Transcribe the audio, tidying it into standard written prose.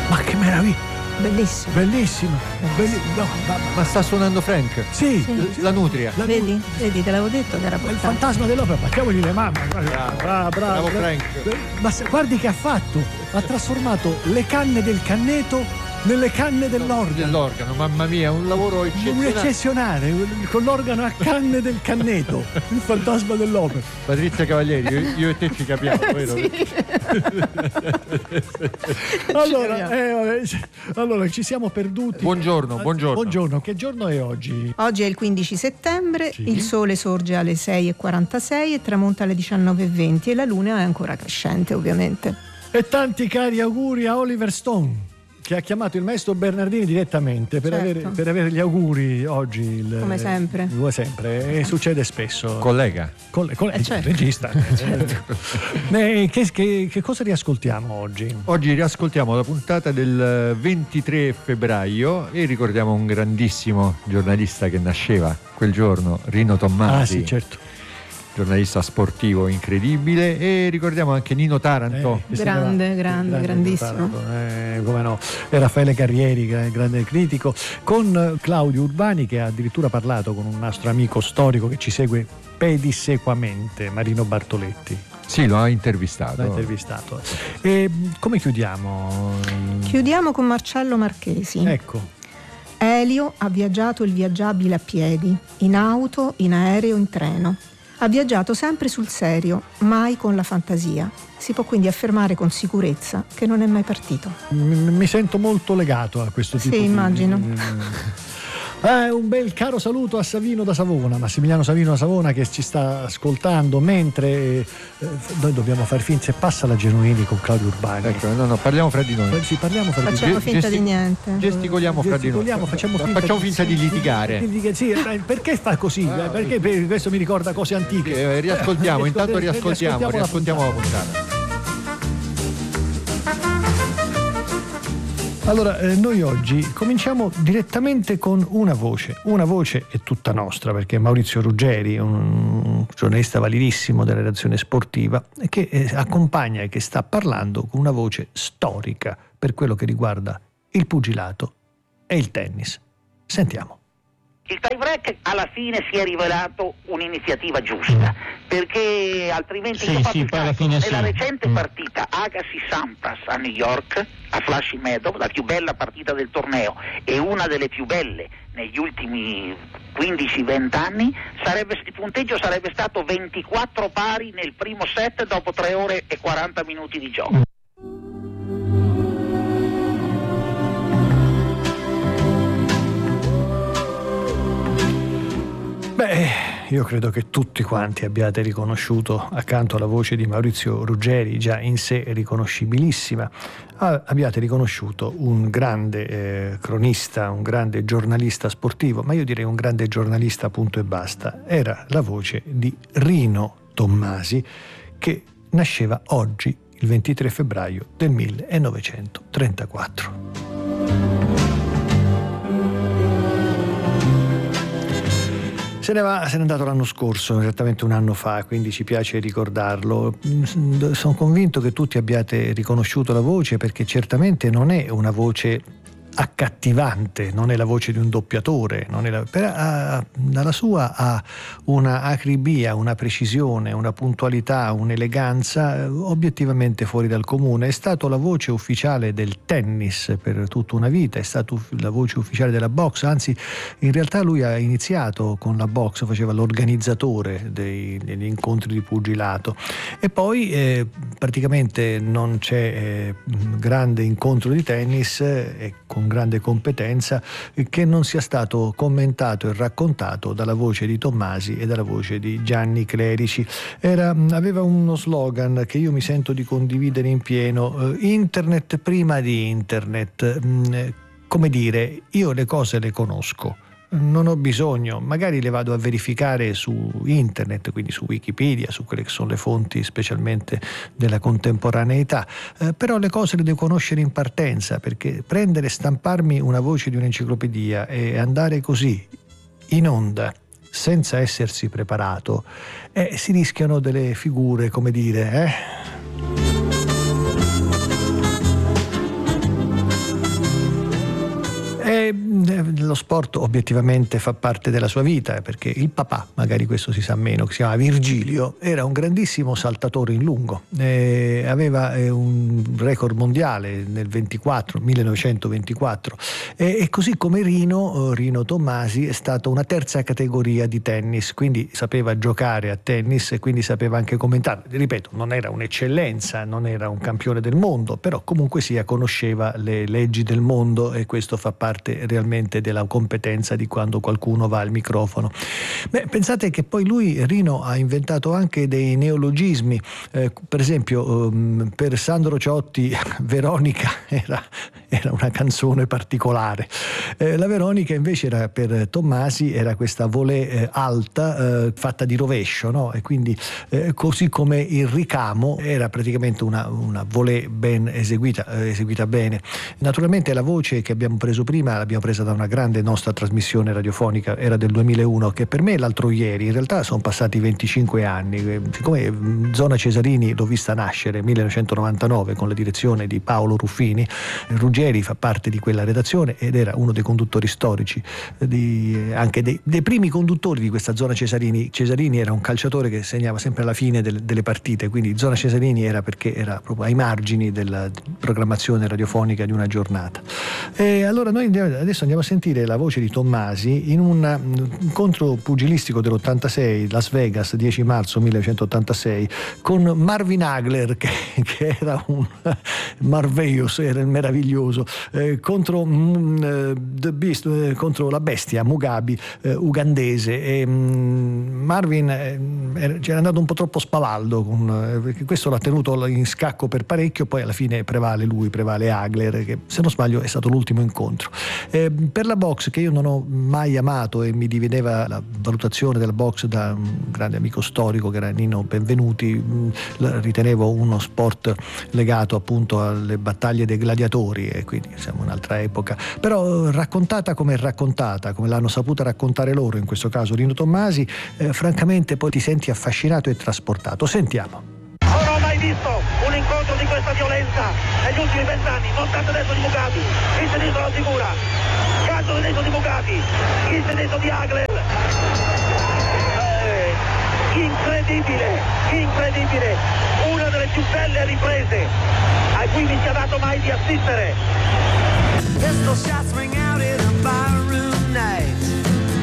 Ma che meraviglia! Bellissimo. Bellissimo. No, Ma sta suonando Frank? Sì. La nutria. Vedi, te l'avevo detto che era Il portato. fantasma dell'opera, battiamogli le mamme. Bravo Frank. Ma guardi che ha fatto? Ha trasformato le canne del canneto nelle canne dell'organo. Mamma mia, un lavoro Un eccezionale, con l'organo a canne del canneto, il fantasma dell'opera. Patrizia Cavalieri, io e te ci capiamo, vero? Allora, ci siamo perduti. Buongiorno. Che giorno è oggi? Oggi è il 15 settembre, Sì. il sole sorge alle 6:46 e tramonta alle 19:20 e la luna è ancora crescente, ovviamente. E tanti cari auguri a Oliver Stone, che ha chiamato il maestro Bernardini direttamente per, Certo. per avere gli auguri oggi. Come sempre. Come sempre, e succede spesso. Collega. Certo. Regista. Che cosa riascoltiamo oggi? Oggi riascoltiamo la puntata del 23 febbraio e ricordiamo un grandissimo giornalista che nasceva quel giorno, Rino Tommasi. Ah sì, certo. Giornalista sportivo incredibile, e ricordiamo anche Nino Taranto. Grandissimo. Come no, e Raffaele Carrieri, grande critico, con Claudio Urbani, che ha addirittura parlato con un nostro amico storico che ci segue pedissequamente, Marino Bartoletti. Sì, lo ha intervistato. E come chiudiamo? Chiudiamo con Marcello Marchesi. Ecco. Elio ha viaggiato il viaggiabile a piedi, in auto, in aereo, in treno. Ha viaggiato sempre sul serio, mai con la fantasia. Si può quindi affermare con sicurezza che non è mai partito. Mi sento molto legato a questo tipo Sì, immagino. Un bel caro saluto a Savino da Savona, Massimiliano Savino da Savona, che ci sta ascoltando mentre noi dobbiamo far finta, se passa la Genuini con Claudio Urbani. Ecco, no, parliamo fra di noi. Sì, parliamo fra di noi. Facciamo finta di niente. Gesticoliamo fra di noi. Facciamo finta di litigare. Sì, perché fa così? Perché questo mi ricorda cose antiche. Riascoltiamo la puntata. Allora, noi oggi cominciamo direttamente con una voce è tutta nostra, perché Maurizio Ruggeri, un giornalista validissimo della redazione sportiva, che accompagna e che sta parlando con una voce storica per quello che riguarda il pugilato e il tennis. Sentiamo. Il tie break alla fine si è rivelato un'iniziativa giusta, perché altrimenti nella recente partita Agassi-Sampras a New York, a Flushing Meadow, la più bella partita del torneo e una delle più belle negli ultimi 15-20 anni, il punteggio sarebbe stato 24 pari nel primo set dopo 3 ore e 40 minuti di gioco. Io credo che tutti quanti abbiate riconosciuto, accanto alla voce di Maurizio Ruggeri, già in sé riconoscibilissima, abbiate riconosciuto un grande cronista, un grande giornalista sportivo, ma io direi un grande giornalista, punto e basta. Era la voce di Rino Tommasi, che nasceva oggi, il 23 febbraio del 1934. Se n'è andato l'anno scorso, esattamente un anno fa, quindi ci piace ricordarlo. Sono convinto che tutti abbiate riconosciuto la voce, perché certamente non è una voce accattivante, non è la voce di un doppiatore, dalla sua ha una acribia, una precisione, una puntualità, un'eleganza obiettivamente fuori dal comune. È stato la voce ufficiale del tennis per tutta una vita, è stato la voce ufficiale della box, anzi in realtà lui ha iniziato con la box, faceva l'organizzatore degli incontri di pugilato, e poi praticamente non c'è grande incontro di tennis con grande competenza che non sia stato commentato e raccontato dalla voce di Tommasi e dalla voce di Gianni Clerici. Aveva uno slogan che io mi sento di condividere in pieno: internet prima di internet. Come dire, io le cose le conosco, non ho bisogno, magari le vado a verificare su internet, quindi su Wikipedia, su quelle che sono le fonti specialmente della contemporaneità, però le cose le devo conoscere in partenza, perché prendere e stamparmi una voce di un'enciclopedia e andare così in onda senza essersi preparato, si rischiano delle figure, come dire, lo sport obiettivamente fa parte della sua vita, perché il papà, magari questo si sa meno, che si chiama Virgilio, era un grandissimo saltatore in lungo, aveva un record mondiale nel 1924, e così come Rino Tommasi è stata una terza categoria di tennis, quindi sapeva giocare a tennis e quindi sapeva anche commentare. Ripeto, non era un'eccellenza, non era un campione del mondo, però comunque sia conosceva le leggi del mondo, e questo fa parte realmente della competenza di quando qualcuno va al microfono. Pensate che poi Rino ha inventato anche dei neologismi, per esempio per Sandro Ciotti Veronica era una canzone particolare, la Veronica invece era, per Tommasi, era questa volée alta fatta di rovescio, no? E quindi così come il ricamo era praticamente una volée ben eseguita bene. Naturalmente la voce che abbiamo preso prima l'abbiamo presa da una grande nostra trasmissione radiofonica, era del 2001, che per me è l'altro ieri, in realtà sono passati 25 anni, siccome Zona Cesarini l'ho vista nascere 1999 con la direzione di Paolo Ruffini. Ruggeri fa parte di quella redazione ed era uno dei conduttori storici, anche dei primi conduttori di questa Zona Cesarini. Cesarini era un calciatore che segnava sempre alla fine delle partite, quindi Zona Cesarini era perché era proprio ai margini della programmazione radiofonica di una giornata. E allora noi adesso andiamo a sentire la voce di Tommasi in un incontro pugilistico dell'86, Las Vegas, 10 marzo 1986, con Marvin Hagler, che era un Marvelous, era il meraviglioso, contro The Beast, contro la bestia Mugabe, ugandese. E Marvin c'era andato un po' troppo spavaldo, perché questo l'ha tenuto in scacco per parecchio, poi alla fine prevale Hagler, che se non sbaglio è stato l'ultimo incontro. Per la box, che io non ho mai amato e mi divideva la valutazione della box da un grande amico storico che era Nino Benvenuti, ritenevo uno sport legato appunto alle battaglie dei gladiatori, e quindi siamo in un'altra epoca, però raccontata come l'hanno saputa raccontare loro, in questo caso Rino Tommasi, francamente poi ti senti affascinato e trasportato. Sentiamo. Non ho mai visto un incontro di questa violenza negli ultimi 20 anni, non tanto adesso di Mugabe, il sinistro la figura, calcio sinistro di Mugabe, il sinistro di Hagler. Incredibile, una delle più belle riprese a cui mi sia dato mai di assistere. Pistol shots ring out in a barroom night.